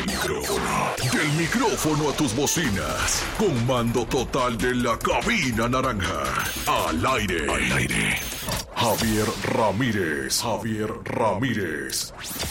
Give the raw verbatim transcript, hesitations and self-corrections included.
micrófono. Del micrófono a tus bocinas. Con mando total de la cabina naranja. Al aire. Al aire. Javier Ramírez. Javier Ramírez.